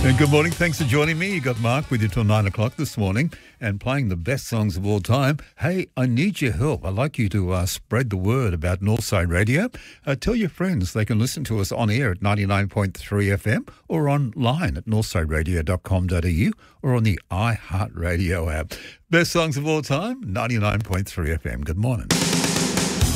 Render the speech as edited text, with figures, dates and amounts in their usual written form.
And good morning. Thanks for joining me. You got Mark with you till 9 o'clock this morning and playing the best songs of all time. Hey, I need your help. I'd like you to spread the word about Northside Radio. Tell your friends they can listen to us on air at 99.3 FM or online at northsideradio.com.au or on the iHeartRadio app. Best songs of all time, 99.3 FM. Good morning.